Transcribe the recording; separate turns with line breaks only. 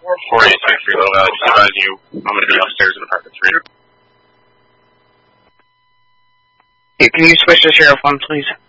4863, Little Valley, just advising you, I'm going to be upstairs in apartment 3.
Hey, can you switch to Sheriff 1, please?